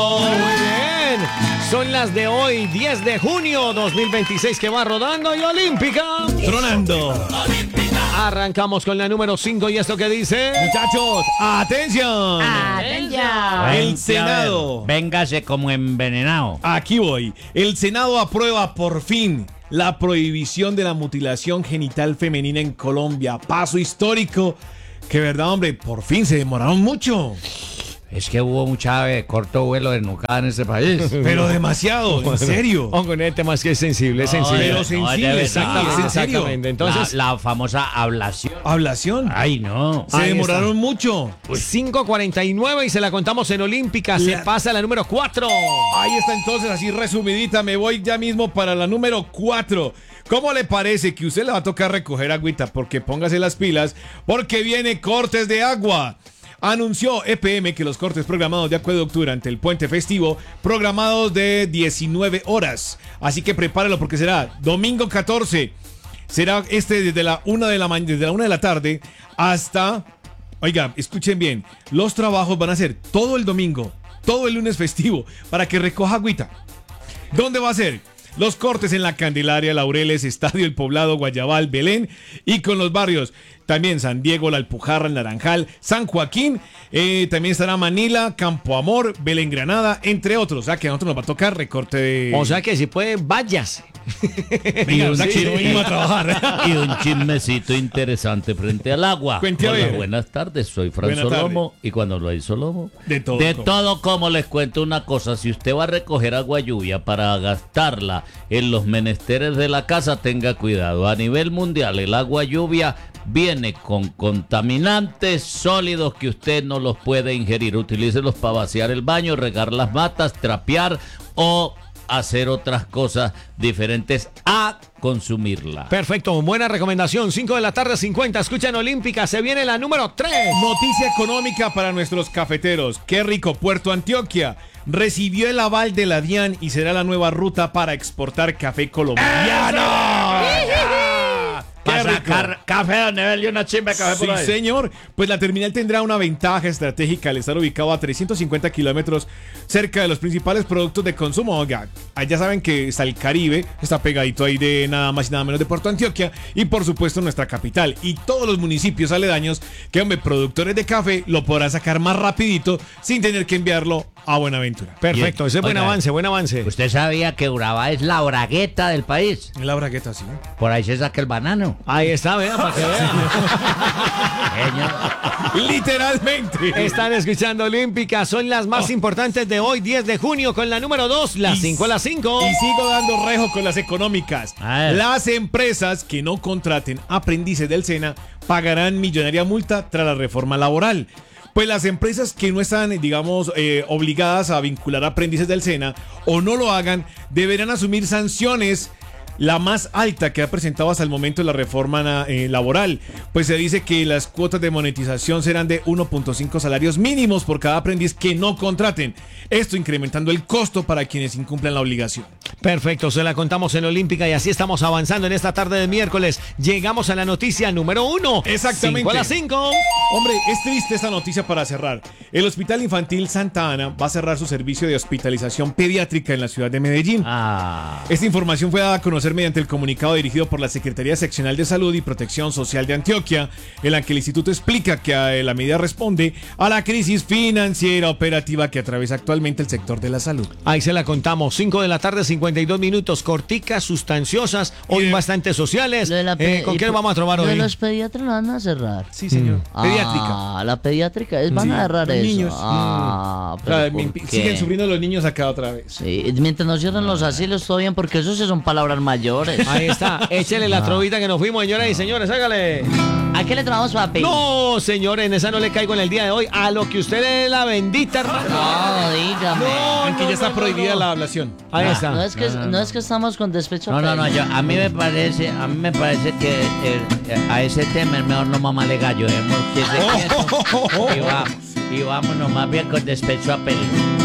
Muy bien. Son las de hoy, 10 de junio 2026, que va rodando y olímpica. Tronando. Arrancamos con la número 5 y esto que dice... Muchachos, atención. El Senado. Véngase como envenenado. Aquí voy. El Senado aprueba por fin la prohibición de la mutilación genital femenina en Colombia. Paso histórico. Que verdad, hombre, por fin se demoraron mucho. Es que hubo mucha corto vuelo de nucada en este país. Pero demasiado, en serio. Con este tema es que es sensible, es sensible. Pero sensible, Exactamente, ¿en serio? exactamente. Entonces, La famosa ablación. Ablación. Ay, no. Se ahí demoraron mucho. 5:49 y se la contamos en Olímpica. Se pasa la número 4. Ahí está entonces, así resumidita. Me voy ya mismo para la número 4. ¿Cómo le parece que usted le va a tocar recoger agüita? Porque póngase las pilas, porque viene cortes de agua. Anunció EPM que los cortes programados de acueducto durante el puente festivo, programados de 19 horas. Así que prepáralo porque será domingo 14. Será desde la 1 de la mañana, desde la 1 de la tarde hasta... Oiga, escuchen bien. Los trabajos van a ser todo el domingo, todo el lunes festivo, para que recoja agüita. ¿Dónde va a ser? Los cortes en la Candelaria, Laureles, Estadio El Poblado, Guayabal, Belén y con los barrios también San Diego, La Alpujarra, El Naranjal, San Joaquín, también estará Manila, Campo Amor, Belén Granada, entre otros. O sea que a nosotros nos va a tocar recorte de... O sea que si puede, váyase. Venga, o sea que no venimos a trabajar. Y un chismecito interesante frente al agua. Cuente a Hola, ver. buenas tardes, soy Fran Buenas Solomo. Y cuando lo hay Solomo, De todo. todo, como les cuento una cosa. Si usted va a recoger agua lluvia para gastarla en los menesteres de la casa, tenga cuidado. A nivel mundial, el agua lluvia viene con contaminantes sólidos que usted no los puede ingerir. Utilícelos para vaciar el baño, regar las matas, trapear o hacer otras cosas diferentes a consumirla. Perfecto, buena recomendación. 5 de la tarde, 50. Escuchan Olímpica, se viene la número 3. Noticia económica para nuestros cafeteros. Qué rico, Puerto Antioquia recibió el aval de la DIAN y será la nueva ruta para exportar café colombiano. Para sacar café a nivel y una chimba de café Sí, por ahí. señor. Pues la terminal tendrá una ventaja estratégica al estar ubicado a 350 kilómetros cerca de los principales productos de consumo. Oiga, allá saben que está el Caribe, está pegadito ahí de nada más y nada menos de Puerto Antioquia y por supuesto nuestra capital y todos los municipios aledaños que, hombre, productores de café lo podrán sacar más rapidito sin tener que enviarlo a Buenaventura. Perfecto, ese es buen Oiga, avance, buen avance. ¿Usted sabía que Urabá es la bragueta del país? En la bragueta, sí. Por ahí se saca el banano. Ahí está, vea, para que vean. Literalmente. Están escuchando Olímpica, son las más importantes de hoy, 10 de junio, con la número 2, las 5 a las 5. Y sigo dando rejo con las económicas. A ver. Las empresas que no contraten aprendices del SENA pagarán millonaria multa tras la reforma laboral. Pues las empresas que no están, digamos, obligadas a vincular aprendices del SENA o no lo hagan, deberán asumir sanciones. La más alta que ha presentado hasta el momento la reforma laboral. Pues se dice que las cuotas de monetización serán de 1.5 salarios mínimos por cada aprendiz que no contraten. Esto incrementando el costo para quienes incumplan la obligación. Perfecto, se la contamos en Olímpica y así estamos avanzando en esta tarde de miércoles. Llegamos a la noticia número 1. Exactamente. 5 a las 5. Hombre, es triste esta noticia para cerrar. El Hospital Infantil Santa Ana va a cerrar su servicio de hospitalización pediátrica en la ciudad de Medellín. Esta información fue dada a conocer mediante el comunicado dirigido por la Secretaría Seccional de Salud y Protección Social de Antioquia, en la que el instituto explica que la medida responde a la crisis financiera operativa que atraviesa actualmente el sector de la salud. Ahí se la contamos. 5 de la tarde, 52 minutos. Corticas, sustanciosas, hoy bastante sociales. Lo de la ¿Con qué nos vamos a trobar lo de hoy? los pediatras la van a cerrar. Sí, señor. Pediátrica. La pediátrica van Sí, a cerrar los eso. niños. Pero ¿por qué? Siguen sufriendo los niños acá otra vez. Sí, mientras no cierran los asilos, todo bien, porque eso sí son palabras mayores. Ahí está. Échele la trovita que nos fuimos, señoras y señores. Hágale. ¿A qué le trabamos, papi? No, señores, en esa no le caigo en el día de hoy. A lo que usted le dé la bendita, hermano. No, dígame. Aunque ya está prohibida la ablación. Ahí está. No es que estamos con despecho. No, apellido. a mí me parece que a ese tema es mejor no mamarle gallo, quieto y vámonos más bien con despecho a pelo.